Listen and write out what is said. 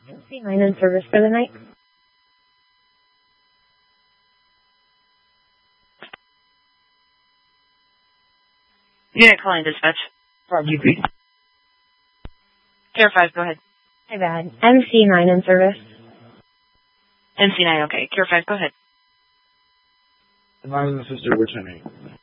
MC9 in service for the night. Unit calling dispatch. Roger, please. Care 5, go ahead. My bad. MC9 in service. MC9, okay. Care 5, go ahead. Advise the sister returning.